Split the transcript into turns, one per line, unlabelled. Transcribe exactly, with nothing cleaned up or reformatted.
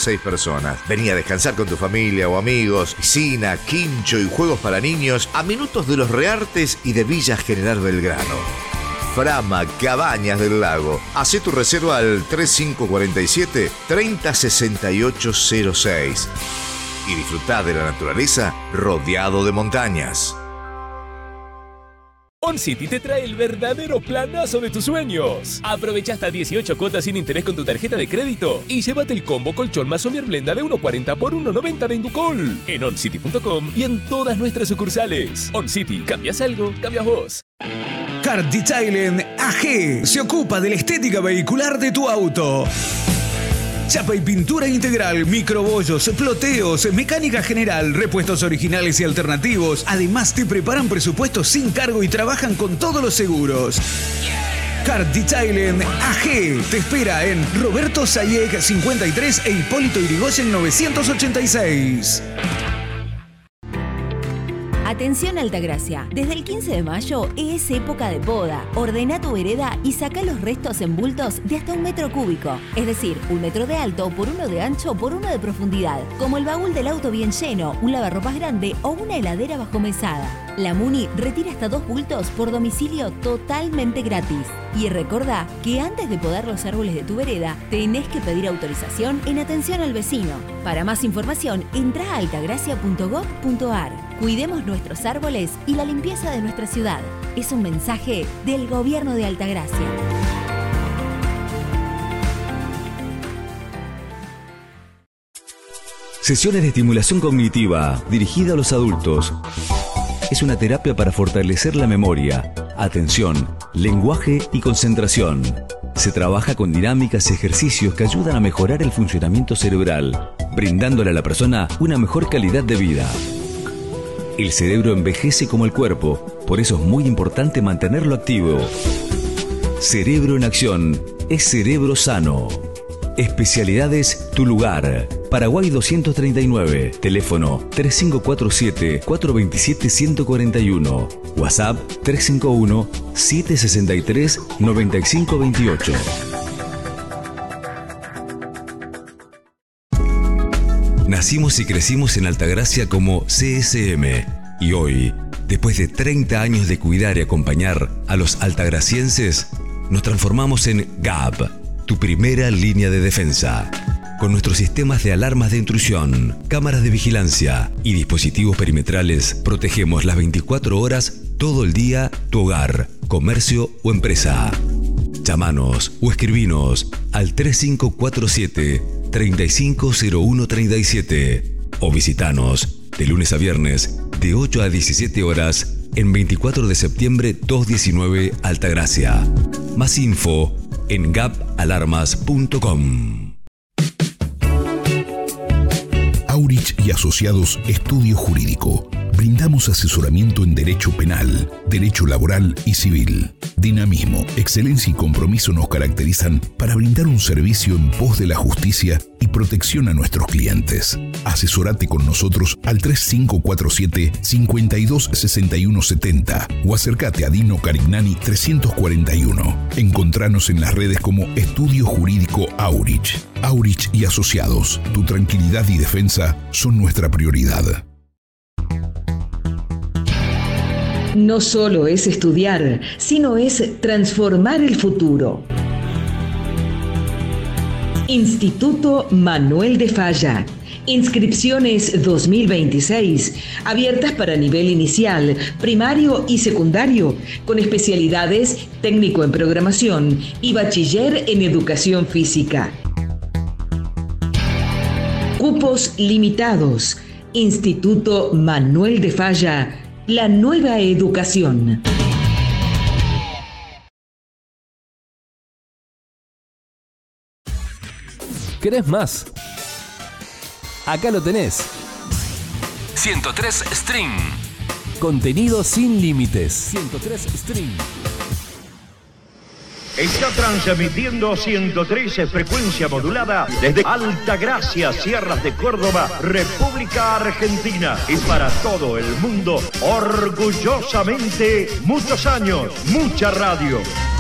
seis personas. Vení a descansar con tu familia o amigos, piscina, quincho y juegos para niños a minutos de Los Reartes y de Villa General Belgrano. Frama Cabañas del Lago. Hacé tu reserva al tres cinco cuatro siete, tres cero seis ocho cero seis y disfrutá de la naturaleza rodeado de montañas.
OnCity te trae el verdadero planazo de tus sueños. Aprovecha hasta dieciocho cuotas sin interés con tu tarjeta de crédito y llévate el combo colchón más Somier Blenda de uno cuarenta por uno noventa de Inducol en oncity punto com y en todas nuestras sucursales. OnCity, cambias algo, cambias vos.
Car Detailing A G se ocupa de la estética vehicular de tu auto. Chapa y pintura integral, microbollos, ploteos, mecánica general, repuestos originales y alternativos. Además, te preparan presupuestos sin cargo y trabajan con todos los seguros. Car Detailing A G te espera en Roberto Sayeg cincuenta y tres e Hipólito Yrigoyen novecientos ochenta y seis.
Atención Altagracia, desde el quince de mayo es época de poda. Ordena tu vereda y saca los restos en bultos de hasta un metro cúbico. Es decir, un metro de alto por uno de ancho por uno de profundidad. Como el baúl del auto bien lleno, un lavarropas grande o una heladera bajo mesada. La Muni retira hasta dos bultos por domicilio totalmente gratis. Y recordá que antes de podar los árboles de tu vereda, tenés que pedir autorización en Atención al Vecino. Para más información, entrá a altagracia punto gov punto ar. Cuidemos nuestros árboles y la limpieza de nuestra ciudad. Es un mensaje del Gobierno de Altagracia.
Sesiones de estimulación cognitiva dirigida a los adultos. Es una terapia para fortalecer la memoria, atención, lenguaje y concentración. Se trabaja con dinámicas y ejercicios que ayudan a mejorar el funcionamiento cerebral, brindándole a la persona una mejor calidad de vida. El cerebro envejece como el cuerpo, por eso es muy importante mantenerlo activo. Cerebro en Acción es cerebro sano. Especialidades Tu Lugar. Paraguay doscientos treinta y nueve. Teléfono tres cinco cuatro siete, cuatro dos siete, uno cuatro uno. WhatsApp tres cinco uno, siete seis tres, nueve cinco dos ocho. Nacimos y crecimos en Altagracia como C S M y hoy, después de treinta años de cuidar y acompañar a los altagracienses, nos transformamos en G A P, tu primera línea de defensa. Con nuestros sistemas de alarmas de intrusión, cámaras de vigilancia y dispositivos perimetrales, protegemos las veinticuatro horas todo el día tu hogar, comercio o empresa. Llámanos o escribinos al tres cinco cuatro siete, tres cinco cero uno tres siete o visitanos de lunes a viernes de ocho a diecisiete horas en veinticuatro de septiembre doscientos diecinueve Altagracia. Más info en gap alarmas punto com.
Aurich y Asociados Estudio Jurídico. Brindamos asesoramiento en derecho penal, derecho laboral y civil. Dinamismo, excelencia y compromiso nos caracterizan para brindar un servicio en pos de la justicia y protección a nuestros clientes. Asesorate con nosotros al tres cinco cuatro siete, cinco dos seis uno siete cero o acércate a Dino Carignani trescientos cuarenta y uno. Encontranos en las redes como Estudio Jurídico Aurich. Aurich y Asociados, tu tranquilidad y defensa son nuestra prioridad.
No solo es estudiar, sino es transformar el futuro. Instituto Manuel de Falla. Inscripciones dos mil veintiséis, abiertas para nivel inicial, primario y secundario, con especialidades técnico en programación y bachiller en educación física. Cupos limitados. Instituto Manuel de Falla. La nueva educación.
¿Querés más? Acá lo tenés. ciento tres String. Contenido sin límites. ciento tres String.
Está transmitiendo ciento trece frecuencia modulada desde Altagracia, Sierras de Córdoba, República Argentina. Y para todo el mundo, orgullosamente, muchos años, mucha radio.